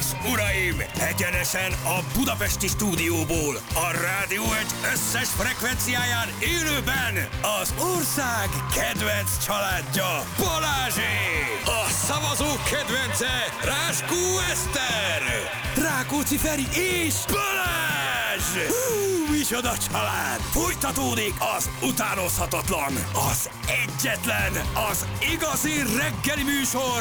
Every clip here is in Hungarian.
uraim! Egyenesen a budapesti stúdióból, a Rádió egy összes frekvenciáján élőben az ország kedvenc családja, Balázsék! A szavazók kedvence, Ráskó Eszter, Rákóczi Feri és Balázs! Micsoda család! Folytatódik az utánozhatatlan, az egyetlen, az igazi reggeli műsor,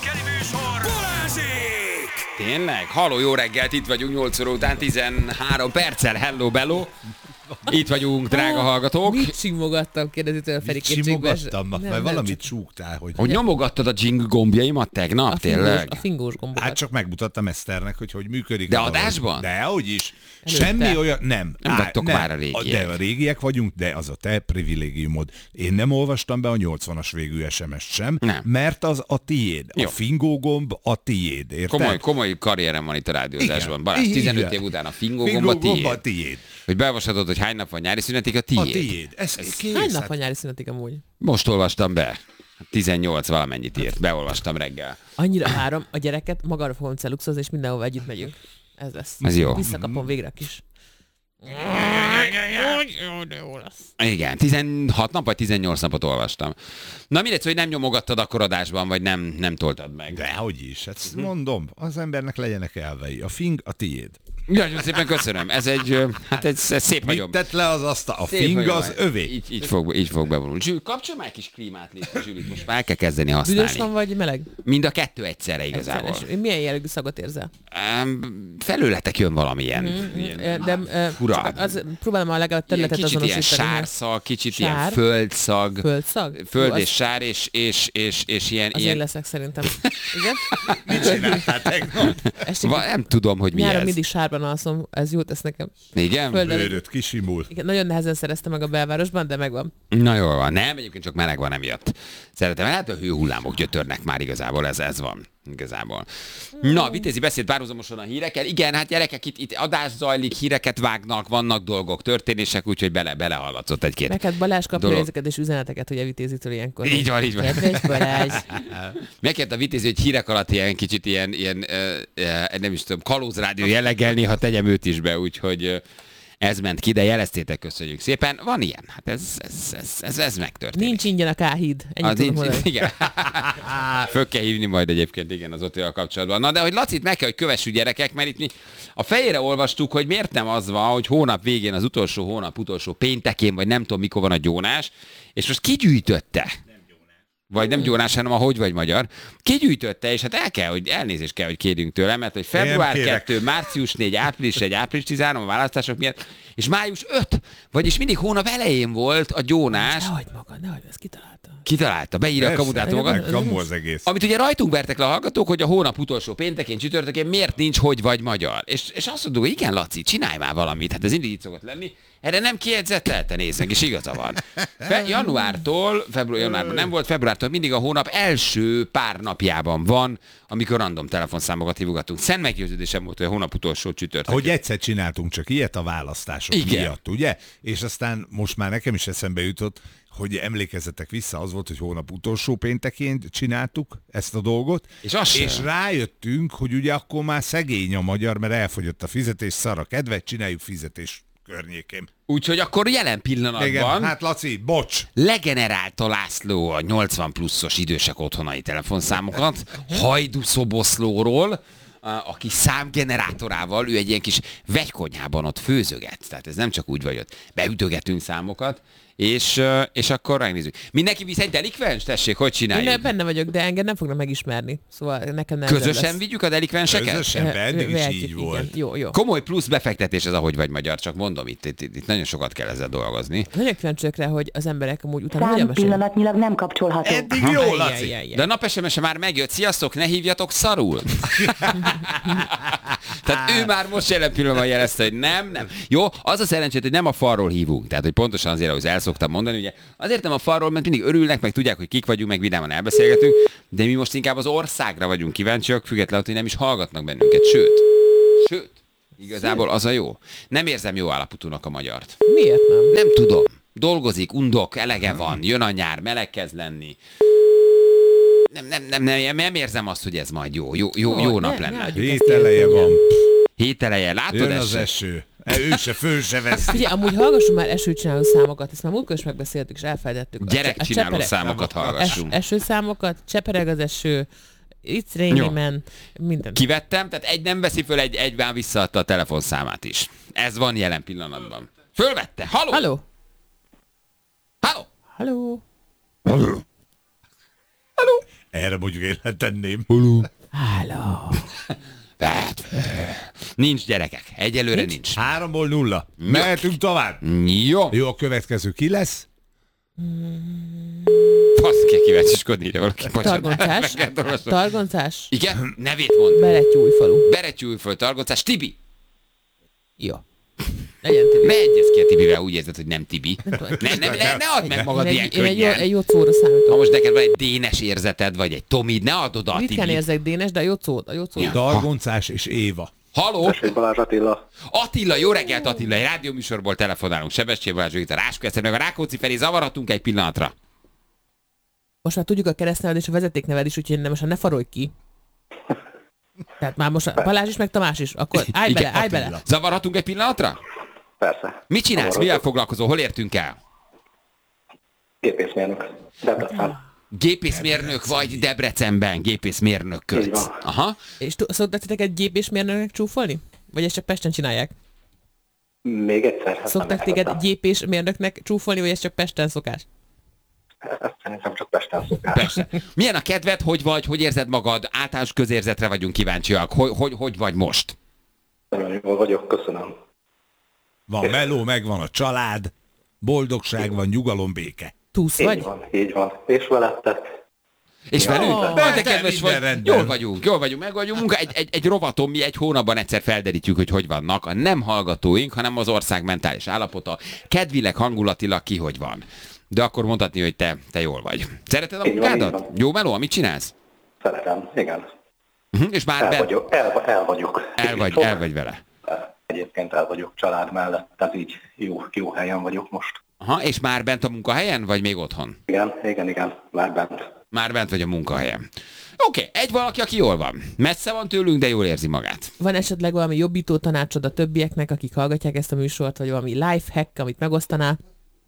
Balázsék! Tényleg? Halló, jó reggelt, itt vagyunk 8 óra után 13 perccel. Hello, bello! Itt vagyunk, drága hallgatók. Mit simogattam, kérdezi tőle Feri Simogattam, mert valamit súgtál, Hogy nyomogattad a jing gombjaimat tegnap, tényleg? A fingós gombokat. Hát csak megmutattam Eszternek, hogy működik. De adásban? Dehogy is. Előtte. Semmi olyan, nem. Nem vagytok már a régiek. De a régiek vagyunk, de az a te privilégiumod. Én nem olvastam be a 80-as végű SMS-t sem, Nem. mert az a tiéd. Jó. A fingógomb a tiéd, érted? Komoly karrierem van itt a rádiózásban. Igen. Balázs, 15 Igen. év után a fingógomba Fingógomb tiéd. a tiéd. Hogy beolvashatod, hogy hány nap van nyári szünetig, a tiéd. A tiéd. Ez kész. Hány nap van nyári szünetig amúgy? Most olvastam be. 18 valamennyit írt. Beolvastam reggel. Annyira várom a gyereket, magamra fogom celuxozni, és mindenhova együtt megyünk. Ez lesz. Ez jó. Visszakapom végre a kis. Jó lesz. Igen, 16 nap vagy 18 napot olvastam. Na mindegy, hogy nem nyomogattad akkor adásban, vagy nem toltad meg. Dehogy is. Ezt mondom, az embernek legyenek elvei. A fing a tiéd. Nagyon szépen köszönöm. Ez egy, hát ez szép Mit vagyom. tett le az asztal? A Szép fing vagyom. az övé. Így fog bevonulni. Zsül, kapcsolj már egy kis klímát, légy, Zsülit, most már el kell kezdeni használni. Büdös van vagy meleg? Mind a kettő egyszerre igazából. És milyen jellegű szagot érzel? Felőletek jön valamilyen. fura. Próbálom a legalább Ilyen területet kicsit ilyen azonosítani. sárszag, kicsit Sár? ilyen földszag. Földszag? Föld Jó, és sár, és ilyen... az én leszek szerintem. Igen? Mit csináltál tegnap? Estig Nem tudom, hogy mi nyáron ez. mindig sárban alszom, ez jót tesz nekem. Igen? Földön- Bőröd kisimul. Igen, nagyon nehezen szereztem meg a belvárosban, de megvan. Na jól van. Nem, egyébként csak meleg van emiatt. Szeretem, hát a hőhullámok gyötörnek már igazából, ez van. Igazából. Na, Vitézi beszélt párhuzamosan a hírekkel. Igen, hát gyerekek, itt adás zajlik, híreket vágnak, vannak dolgok, történések, úgyhogy belehallatszott egy-két. Neked Balázs kapja dolog. ezeket és üzeneteket, ugye Vitézitől ilyenkor. Így van. Kedves Balázs. Megkért a Vitézi, hogy hírek alatt ilyen kicsit ilyen nem is tudom, kalózrádió jelleggel, ha tegyem őt is be, úgyhogy ez ment ki, de jeleztétek, köszönjük szépen. Van ilyen, hát ez megtörténik. Nincs ingyen a K-híd. Ennyit tudom mondani. Igen. Föl kell hívni majd egyébként, igen, az Otival kapcsolatban. Na, de hogy Lacit meg kell, hogy kövessük gyerekek, mert itt mi a fejére olvastuk, hogy miért nem az van, hogy hónap végén, az utolsó péntekén, vagy nem tudom, mikor van a gyónás, és most kigyűjtötte. Vagy nem gyónás, hanem a hogy vagy magyar. Kigyűjtötte, és hát elnézést kell, hogy kérjünk tőle, mert hogy február 2, március 4, április 1, április 13 a választások miatt, és május 5, vagyis mindig hónap elején volt a gyónás. Nehogy, ezt kitalálta. Kitalálta, beírja a kamudátumokat. Kamu az egész. Amit ugye rajtunk vertek le a hallgatók, hogy a hónap utolsó péntekén, csütörtökén miért nincs hogy vagy magyar. És azt mondjuk, hogy igen, Laci, csinálj már valamit, hát ez mindig így szokott lenni. Erre nem kiedzettelte, nézd meg, és igaza van. Januártól, januárban nem volt, februártól mindig a hónap első pár napjában van, amikor random telefonszámokat hívogatunk. Szent meggyőződésem volt, hogy a hónap utolsó csütörtök. Hogy egyszer csináltunk csak ilyet a választások Igen. miatt, ugye? És aztán most már nekem is eszembe jutott, hogy emlékezzetek vissza, az volt, hogy hónap utolsó péntekén csináltuk ezt a dolgot, és rájöttünk, hogy ugye akkor már szegény a magyar, mert elfogyott a fizetés, szar a kedvet, csináljuk fizetés környékén. Úgyhogy akkor jelen pillanatban... Igen, hát Laci, bocs! Legenerálta László a 80 pluszos idősek otthonai telefonszámokat, Hajdu Szoboszlóról, aki számgenerátorával, ő egy ilyen kis vegykonyhában ott főzöget. Tehát ez nem csak úgy vagy ott. Beütögetünk számokat, és akkor megnézzük. Mindenki visz egy delikvens? Tessék, hogy csináljuk? Én benne vagyok, de engem nem fognak megismerni. Szóval nekem nem Közösen vigyük a delikvenseket? Közösen, eddig is Vehetjük, így igen. volt. Jó. Komoly plusz befektetés ez, ahogy vagy magyar, csak mondom, itt nagyon sokat kell ezzel dolgozni. Nagyon kíváncsiak rá, hogy az emberek amúgy utána hogyan Szám mesélnek. pillanatnyilag nem kapcsolható. Eddig jó, Laci! De a nap SMS-e már megjött, sziasztok, ne hívjatok szarul. Tehát ő már most jelen pillanatban jelezte, hogy nem. Jó, az a szerencsét, hogy nem a falról hívunk. Tehát, hogy pontosan azért, ahogy el szoktam mondani, ugye, azért nem a falról, mert mindig örülnek, meg tudják, hogy kik vagyunk, meg vidáman elbeszélgetünk, de mi most inkább az országra vagyunk kíváncsiak, függetlenül, hogy nem is hallgatnak bennünket. Sőt, igazából az a jó. Nem érzem jó állapotúnak a magyart. Miért nem? Nem tudom. Dolgozik, undok, elege van, jön a nyár, meleg kezd lenni. Nem érzem azt, hogy ez majd jó nap lenne. Hét eleje van. Hét eleje, látod Jön az eső. Ő se föl se vesz. Figyelj, amúgy hallgassunk már esőcsináló számokat, ezt már múltkor is megbeszéltük, és elfelejtettük. Gyerekcsináló számokat hallgassunk. Esőszámokat, csepereg az eső, It's Raining Man, minden. Kivettem, tehát egy nem veszi föl, egyben visszaadta a telefonszámát is. Ez van jelen pillanatban. Fölvette. Halló? Halló? Halló? Halló? Halló? Erre mondjuk én letenném. Halló? Nincs gyerekek. Egyelőre nincs. 3-ból 0. Mehetünk tovább. Jó. Jó, a következő ki lesz? Fasz kell kíváncsiskodni, ide valaki. Targoncás. Targoncás. Igen? Nevét mond. Berettyújfalu. Berettyújföld, Targoncás. Tibi. Jó. Legyen Tibi. Ne egyezz ki a Tibivel, úgy érzed, hogy nem Tibi. Ne add meg magad ilyen könnyen. Egy Jocóra számítom. Ha most neked van egy Dénes érzeted, vagy egy Tomid, ne add oda a Tibit. Ritkán érzek Dénes, de a Jocó. Targoncás és Éva. Halló? Tessék, Balázs Attila. Attila, jó reggelt Attila, egy rádióműsorból telefonálunk. Sebestyén Balázs, itt a Ráskó Eszter, meg a Rákóczi Feri, zavarhatunk egy pillanatra. Most már tudjuk a keresztneved és a vezetékneved is, úgyhogy most ne farolj ki. Tehát már most Balázs is, meg Tamás is. Akkor állj bele. Zavarhatunk egy pillanatra? Persze. Mit csinálsz? Mivel foglalkozol? Hol értünk el? Gépészmérnök. Debrecen. Gépészmérnök vagy Debrecenben, gépészmérnököt. Így van. Aha. És szoktak titeket gépészmérnöknek csúfolni? Vagy ezt csak Pesten csinálják? Még egyszer. Szoktak téged gépészmérnöknek csúfolni, vagy ez csak Pesten szokás? Ezt szerintem csak Pesten szokás. Persze. Milyen a kedved, hogy vagy, hogy érzed magad? Általános közérzetre vagyunk kíváncsiak. Hogy vagy most? Nagyon jól vagyok, köszönöm. Van meló, megvan a család, boldogság van, nyugalom, béke. Túsz vagy? Így van. És veletek? És velünk? De kedves vagy. rendben. Jól vagyunk, meg vagyunk. Munka, egy rovaton mi egy hónapban egyszer felderítjük, hogy vannak. A nem hallgatóink, hanem az ország mentális állapota. Kedvileg, hangulatilag ki, hogy van. De akkor mondhatni, hogy te jól vagy. Szereted a munkádat? Jó meló, amit csinálsz? Szeretem, igen. És már El vagyok. El vagy vele. Egyébként el vagyok család mellett, tehát így jó helyen vagyok most. Aha, és már bent a munkahelyen, vagy még otthon? Igen, már bent. Már bent vagy a munkahelyen. Oké, egy valaki, aki jól van. Messze van tőlünk, de jól érzi magát. Van esetleg valami jobbító tanácsod a többieknek, akik hallgatják ezt a műsort, vagy valami life hack, amit megosztanál?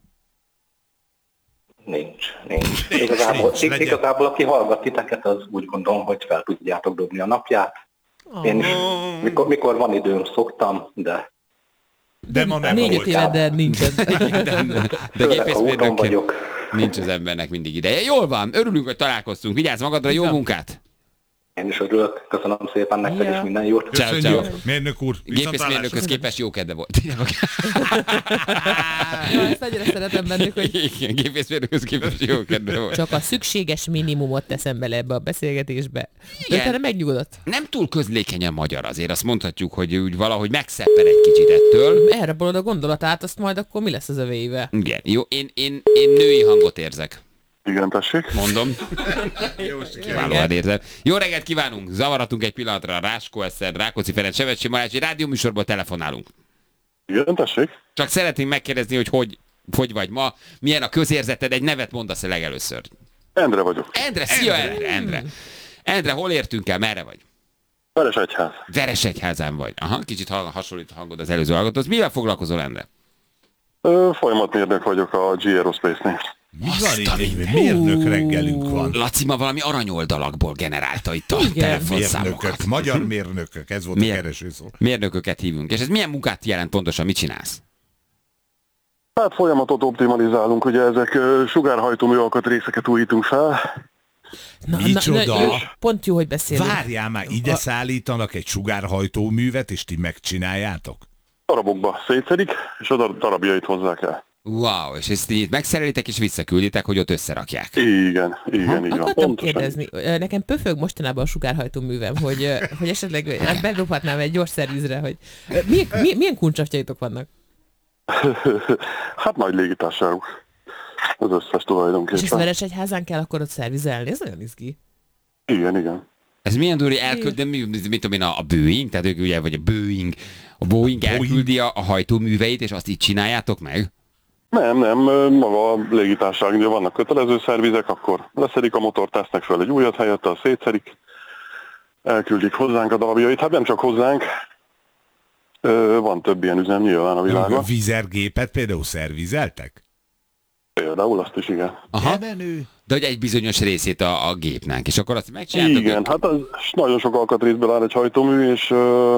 Nincs. Igazából aki hallgat titeket, az úgy gondolom, hogy fel tudjátok dobni a napját. Én is, mikor van időm, szoktam, de ma nem 4-5 éve, de nincsen. De gépészmérnök vagyok. nincs az embernek mindig ideje. Jól van, örülünk, hogy találkoztunk. Vigyázz magadra, jó munkát! Én is örülök, köszönöm szépen nektek, és minden jót. Ciao. Mérnök úr, Gépészmérnökhöz képest jó kedve volt. Ezt annyira szeretem bennük, hogy Igen, gépészmérnökhöz képest jó kedve volt. csak a szükséges minimumot teszem bele ebbe a beszélgetésbe. Igen. De utána megnyugodott. Nem túl közlékenyen magyar azért, azt mondhatjuk, hogy úgy valahogy megszeppen egy kicsit ettől. Erre bolond a gondolatát, azt majd akkor mi lesz az övéivel? Igen, jó, én női hangot érzek. Igen, tessék. Mondom. Kiválóan érzem. Jó reggelt kívánunk! Zavaratunk egy pillanatra. Ráskó Eszter, Rákóczi Ferenc, Sebestyén Balázs, egy rádióműsorból telefonálunk. Igen, tessék. Csak szeretnénk megkérdezni, hogy vagy ma. Milyen a közérzeted? Egy nevet mondasz legelőször. Endre vagyok. Endre, szia Endre. Endre, hol értünk el? Merre vagy? Veresegyház. Veresegyházán vagy. Aha, kicsit hasonlít a hangod az előző hallgatóhoz. Mivel foglalkozol, Endre? Folyamatmérnök vagyok a G Aerospace-nél. Mi van itt? Egy mérnök reggelünk van. Laci ma valami aranyoldalakból generálta itt a Igen. telefonszámokat. Mérnökök, magyar mérnökök, ez volt a keresőszó. Mérnököket hívunk. És ez milyen munkát jelent pontosan? Mit csinálsz? Hát folyamatot optimalizálunk, ugye ezek sugárhajtómű alkatrészeket újítunk fel. Micsoda? Jó, pont jó, hogy beszélünk. Várjál már, ide szállítanak egy sugárhajtóművet, és ti megcsináljátok? Darabokba szétszedik, és a darabjait hozzák el. Wow, és ezt így megszerelitek és visszakülditek, hogy ott összerakják. Igen, így van. Akartam Pontosan. kérdezni, nekem pöfög mostanában a sugárhajtó művem, hogy esetleg bedobhatnám egy gyors szervizre, hogy milyen kuncsafjaitok vannak? Hát nagy légitársaságok. Az összes tulajdonképpen. És ezt Veresegyházán kell akkor ott szervizelni, ez nagyon izgi. Igen. Ez milyen durva, hogy elküld, mit tudom én, a Boeing, tehát ők ugye, vagy a Boeing elküldi a hajtóműveit, és azt így csináljátok meg? Nem, maga a légitársaság, ugye vannak kötelező szervizek, akkor leszedik a motort, tesznek fel egy újat helyette, azt szétszedik, elküldik hozzánk a darabjait, hát nem csak hozzánk, van több ilyen üzem nyilván a világon. Vizergépet például szervizeltek? Például azt is, igen. Aha. De hogy egy bizonyos részét a gépnek, és akkor azt megcsináltuk? Igen, hát az nagyon sok alkatrészből áll egy hajtómű, és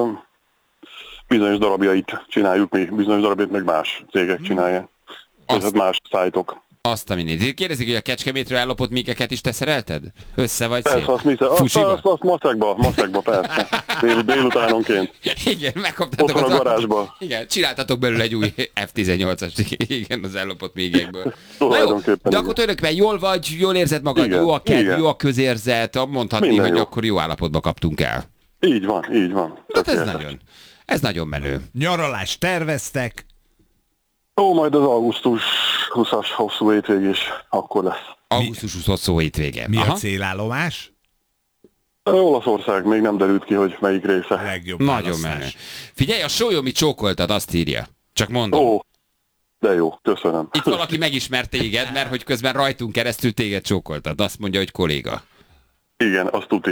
bizonyos darabjait csináljuk mi, bizonyos darabjait meg más cégek csinálják. Tehát más szájtok. Azt a minit. Kérdezik, hogy a Kecskemétről ellopott mégeket is te szerelted? Össze vagy szép? Persze, azt maszekba, persze. Délutánonként. Igen, megkaptátok a garázsba. Igen, csináltatok belőle egy új F-18-as, igen, az ellopott mégekből. De akkor tulajdonképpen jól vagy, jól érzed magad, igen, jó a kedv, jó a közérzet, mondhatni, minden hogy jó. Akkor jó állapotba kaptunk el. Így van. Hát ez nagyon menő. Nyaralást terveztek? Majd az augusztus 20-as hosszú hétvég is akkor lesz. Augusztus 20 hosszú hétvége. Mi a célállomás? Olaszország, még nem derült ki, hogy melyik része. Legjobb nagyon menő. Figyelj, a Sólyomi csókoltat, azt írja. Csak mondom. De jó, köszönöm. Itt valaki megismert téged, mert hogy közben rajtunk keresztül téged csókoltat. Azt mondja, hogy kolléga. Igen, azt tuti.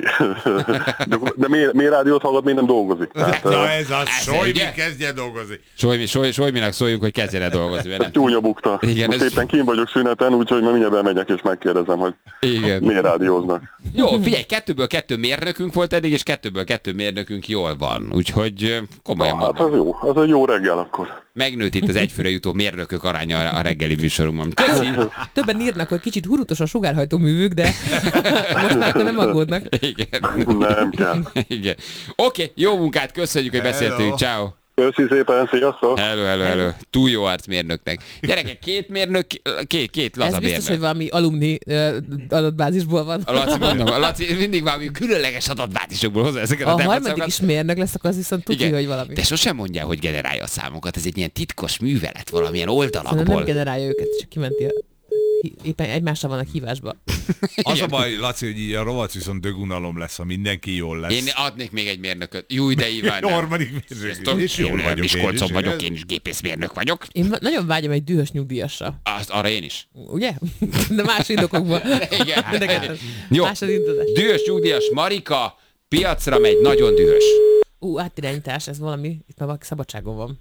De miért rádiót hallgat, még nem dolgozik? Tehát, na ez az, Solymi kezdjen dolgozni. Solyminak szóljunk, hogy kezdjen el dolgozni. Csúnya bukta. Igen, most éppen kín vagyok szüneten, úgyhogy már mindjárt bemegyek és megkérdezem, hogy miért rádióznak. Jó, figyelj, 2-ből 2 mérnökünk volt eddig, és 2-ből 2 mérnökünk jól van. Úgyhogy komolyan mondom. Hát az jó, az egy jó reggel akkor. Megnőtt itt az egyfőre jutó mérnökök aránya a reggeli műsorunkban. Köszi! Többen írnak, hogy kicsit hurutos a sugárhajtóművük, de most már nem aggódnak. Igen. Nem kell. Igen. Oké, jó munkát, köszönjük, hogy beszéltünk. Ciao. Köszi szépen, sziasztok! Hello. Túl jó arcmérnöknek. Gyerekek, 2 mérnök, két laza mérnök. Ez biztos, hogy valami alumni adatbázisból van. A Laci mindig valami különleges adatbázisokból hozza ezeket a harmadik is mérnök lesz, akkor az viszont tudja, hogy valami. De sosem mondja, hogy generálja a számokat. Ez egy ilyen titkos művelet valamilyen oldalakból. Nem generálja őket, csak kimenti éppen egymásra vannak hívásba. Az a baj, Laci, hogy így a rovat viszont dögunalom lesz, ha mindenki jól lesz. Én adnék még egy mérnököt. Júj, de Iván. Harmadik mérnök. És jól vagyok. Miskolcon vagyok, én is gépészmérnök vagyok. Én nagyon vágyom egy dühös nyugdíjasra. Arra én is. Ugye? De más indokokban. Igen. Jó, dühös nyugdíjas Marika piacra megy, nagyon dühös. Átirányítás, ez valami, itt már valaki szabadságon van.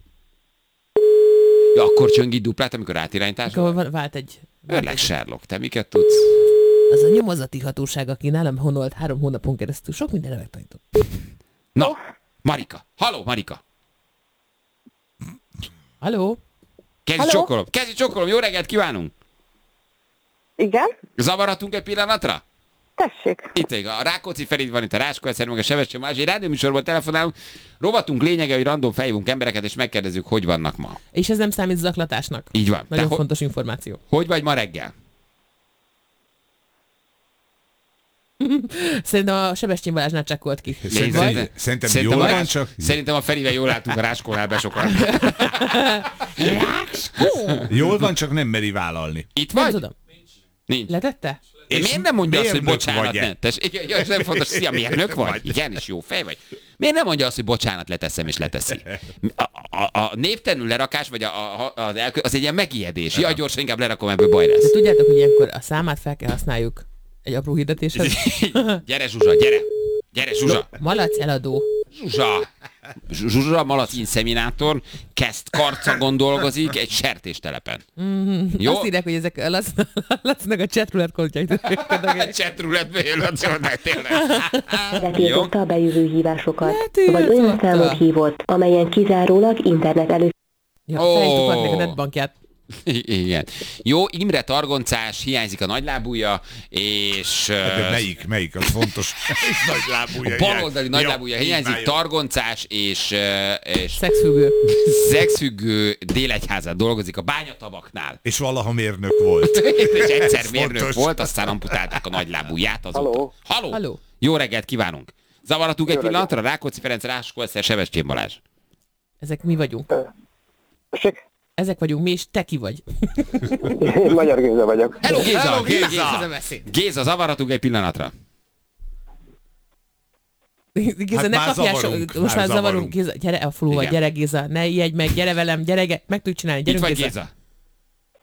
Ja, akkor csöngít duplát, amikor átirányítás van? Akkor vált egy... Örleg Sherlock, te miket tudsz? Az a nyomozati hatóság, aki nálam honolt 3 hónapon keresztül, sok mindenre megtanított. Na, Marika. Halló, Marika. Halló? Kezdj csokkolom, jó reggelt kívánunk! Igen? Zavarhatunk egy pillanatra? Tessék. Itt a Rákóczi Feri van, itt a Ráskó Eszter, meg a Sebestyén Balázs. Egy rádióműsorban telefonálunk, rovatunk lényege, hogy random felhívunk embereket, és megkérdezzük, hogy vannak ma. És ez nem számít zaklatásnak. Így van. Nagyon fontos információ. Hogy vagy ma reggel? Szerintem a Sebestyén Balázsnál csekkolt ki. Szerintem jól van csak... Szerintem a Ferivel jól látunk a Ráskónál besokat. Jól van, csak nem meri vállalni. Itt vagy? Nem tudom. Nincs. Letette? Miért nem mondja azt, hogy bocsánat, nem? Igen, ez nem fontos, szia, mérnök vagy? Igen, és jó fej vagy. Miért nem mondja azt, hogy bocsánat, leteszem, és leteszi? A névtelenül lerakás, vagy az egy ilyen megijedés. Jaj, gyorsan inkább lerakom, ebből baj lesz. De tudjátok, hogy ilyenkor a számát fel kell használjuk egy apró hirdetéshez? Gyere, Zsuzsa, gyere! Gyere, Zsuzsa! Malac eladó. Zsuzsa, malac inszeminátor, kezd karcagon dolgozik egy sertéstelepen. Jó? Azt írják, hogy ezek Lacinak a chatroulette kontjait. Chatroulette tényleg. Betiltotta a bejövő hívásokat, vagy olyan számot hívott, amelyen kizárólag internet előtt... Ja, felejtük a netbankját. Igen. Jó, Imre targoncás, hiányzik a nagylábúja, és... Melyik? Az fontos. A baloldali nagylábúja hiányzik, targoncás, és szexfüggő Délegyházán dolgozik a Bányatabaknál. És valaha mérnök volt. És egyszer mérnök volt, aztán amputálták a nagylábúját. Halló! Jó reggelt kívánunk! Zavaratunk egy pillanatra? Rákóczi Ferenc, Ráskó Eszter, Sebestyén Balázs. Ezek mi vagyunk? Ezek vagyunk mi, és te ki vagy? Én Magyar Géza vagyok. Hello, Géza, zavaratunk egy pillanatra. Géza, ne kapjál most már zavarunk. Géza, gyere a faluba, gyere Géza, ne ijedj meg, gyere velem, gyere, meg tudj csinálni, gyerünk Géza. Géza.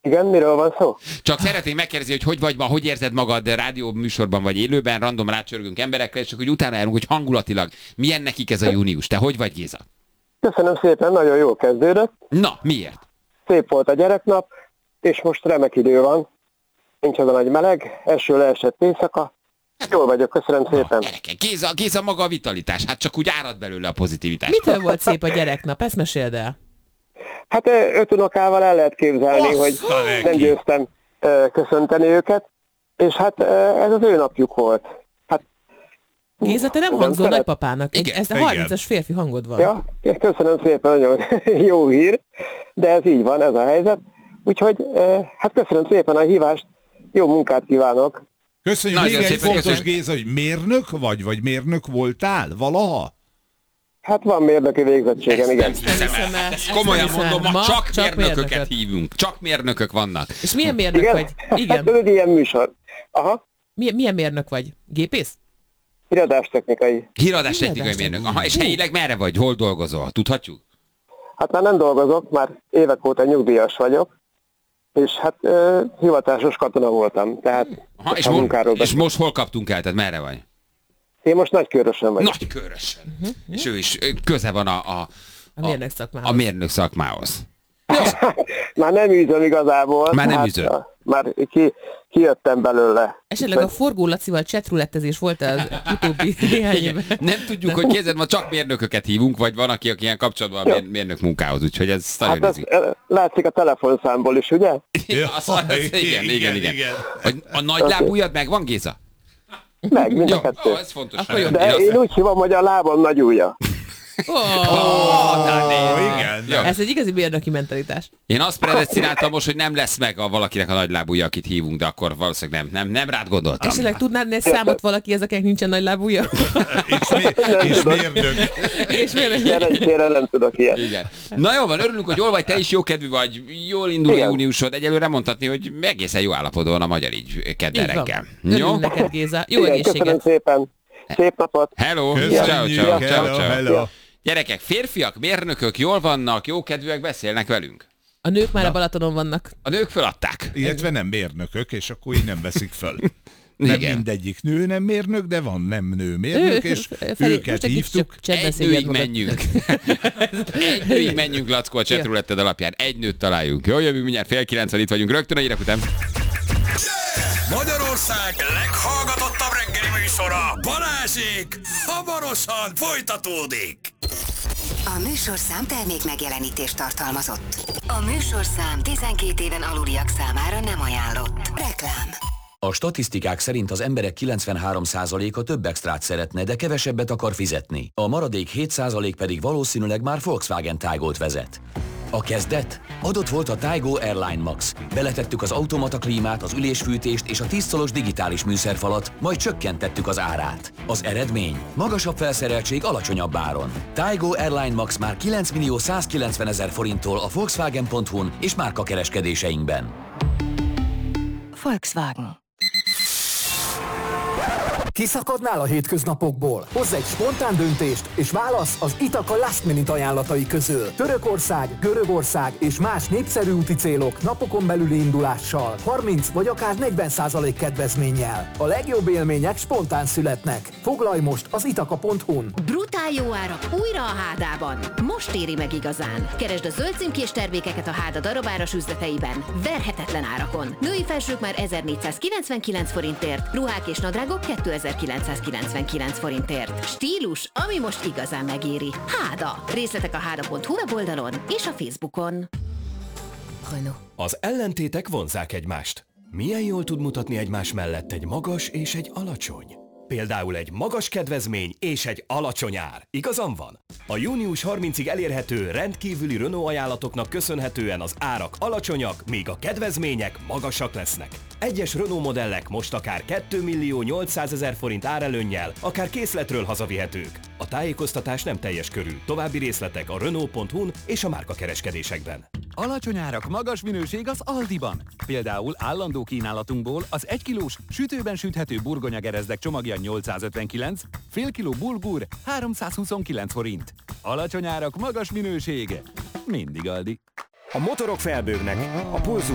Igen, miről van szó? Csak szeretném megkérdezni, hogy vagy ma, hogy érzed magad rádió műsorban vagy élőben, random rácsörgünk emberekkel, és csak hogy utána járunk, hogy hangulatilag milyen nekik ez a június. Te hogy vagy, Géza? Köszönöm szépen, nagyon jól kezdődött. Na, miért? Szép volt a gyereknap, és most remek idő van. Nincs az a nagy meleg, eső leesett éjszaka. Jól vagyok, köszönöm szépen. Géza maga a vitalitás, hát csak úgy árad belőle a pozitivitás. Mitől volt szép a gyereknap? Ezt meséld el. Hát 5 unokával el lehet képzelni, hogy nem győztem köszönteni őket, és hát ez az ő napjuk volt. Hát, Géza, te nem hangzol nagypapának. Ez a 30-as férfi hangod van. Ja, köszönöm szépen, nagyon jó hír, de ez így van, ez a helyzet. Úgyhogy hát köszönöm szépen a hívást, jó munkát kívánok. Köszönjük, még egy fontos, Géza, hogy mérnök vagy mérnök voltál valaha? Hát van mérnöki végzettségem, igen. Komolyan mondom, ma csak mérnököket hívunk. Csak mérnökök vannak. És milyen mérnök vagy? Igen. Hát ez egy ilyen műsor. Aha. Milyen mérnök vagy? Gépész? Híradástechnikai. Híradástechnikai mérnök. Aha, és helyileg merre vagy? Hol dolgozol? Tudhatjuk? Hát már nem dolgozok, már évek óta nyugdíjas vagyok. És hát hivatásos katona voltam, tehát és most hol kaptunk el, tehát merre vagy? Én most Nagykőrösen vagyok. Nagykőrösen. És ő is köze van a mérnök szakmához. Már nem űzöm igazából. Már nem űzöm. Már kijöttem belőle. Esetleg a Forgó Lacival chatroulettezés volt az utóbbi néhány évben. Nem tudjuk, hogy kézed, ma csak mérnököket hívunk, vagy van, aki ilyen kapcsolatban a mérnök munkához, úgyhogy ez nagyon ízik. Látszik a telefonszámból is, ugye? Igen. A nagylábújad megvan, Géza? Meg, mind a kettő. Ez fontos. De én úgy hívom, hogy a lábam nagy ujja. Igen. Ez egy igazi mérnöki mentalitás. Én azt predesztináltam most, hogy nem lesz meg valakinek a nagylábúja, akit hívunk, de akkor valószínűleg nem rád gondoltam. Esetleg tudnád egy számot valaki, akinek nincsen nagylábúja? És mérnök. Szerencsére nem tudok ilyet. Igen. Na jó van, örülünk, hogy jól vagy, te is jókedvű vagy, jól indul a júniusod, egyelőre mondhatni, hogy egészen jó állapodon a magyar így kedden reggel. Örülünk neked, Géza. Jó egészséget. Köszönöm szépen. Szép napot. Hello. Ciao. Gyerekek, férfiak, mérnökök jól vannak, jókedvűek, beszélnek velünk. A nők már a Balatonon vannak. A nők föladták. Illetve nem mérnökök, és akkor így nem veszik föl. Nem mindegyik nő nem mérnök, de van nem nő mérnök, és őket hívtuk. Egy nőig menjünk. Egy nőig menjünk, Lackó, a chatrouletted alapján. Egy nőt találjunk. Jó, jövünk mindjárt 8:30, itt vagyunk rögtön a hírek után. Magyarország leghallgatottabb reggeli műsora, Balázsék, hamarosan folytatódik. A műsorszám termék megjelenítést tartalmazott. A műsorszám 12 éven aluliak számára nem ajánlott. Reklám. A statisztikák szerint az emberek 93%-a több extrát szeretne, de kevesebbet akar fizetni. A maradék 7% pedig valószínűleg már Volkswagen Taygot vezet. A kezdet? Adott volt a Taygo Airline Max. Beletettük az automata klímát, az ülésfűtést és a 10 szolos digitális műszerfalat, majd csökkentettük az árát. Az eredmény? Magasabb felszereltség alacsonyabb áron. Taygo Airline Max már 9.190.000 forinttól a Volkswagen.hu-n és márkakereskedéseinkben. Volkswagen. Kiszakadnál a hétköznapokból? Hozz egy spontán döntést, és válasz az Itaka Last Minute ajánlatai közül. Törökország, Görögország és más népszerű úti célok napokon belüli indulással, 30 vagy akár 40% kedvezménnyel. A legjobb élmények spontán születnek. Foglalj most az itaka.hu-n. Brutál jó árak újra a Hádában. Most éri meg igazán. Keresd a zöld címkés termékeket a Háda darabáras üzleteiben. Verhetetlen árakon. Női felsők már 1499 forintért, ruhák és nadrágok 2999 forintért. Stílus, ami most igazán megéri. Háda. Részletek a háda.hu weboldalon és a Facebookon. Renault. Az ellentétek vonzzák egymást. Milyen jól tud mutatni egymás mellett egy magas és egy alacsony? Például egy magas kedvezmény és egy alacsony ár. Igazam van? A június 30-ig elérhető rendkívüli Renault ajánlatoknak köszönhetően az árak alacsonyak, míg a kedvezmények magasak lesznek. Egyes Renault modellek most akár 2.800.000 forint árelőnnyel, akár készletről hazavihetők. A tájékoztatás nem teljes körű. További részletek a Renault.hu-n és a márkakereskedésekben. Alacsony árak, magas minőség az Aldiban. Például állandó kínálatunkból az 1 kilós sütőben süthető burgonyagerezdek csomagja 859, fél kiló bulgur 329 forint. Alacsony árak, magas minőség. Mindig Aldi. A motorok felbőgnek, a pulzus